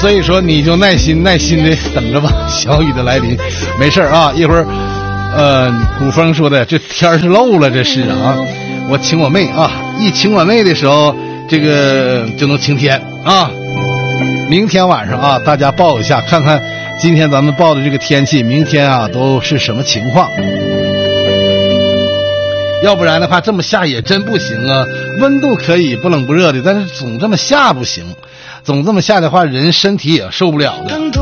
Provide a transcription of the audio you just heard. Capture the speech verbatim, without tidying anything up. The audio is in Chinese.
所以说你就耐心耐心的等着吧，小雨的来临。没事啊，一会儿呃古风说的这天是漏了，这是啊，我请我妹啊，一请我妹的时候这个就能晴天啊。明天晚上啊，大家报一下看看今天咱们报的这个天气，明天啊都是什么情况。要不然的话这么下也真不行啊，温度可以不冷不热的，但是总这么下不行，总这么下的话人身体也受不了的。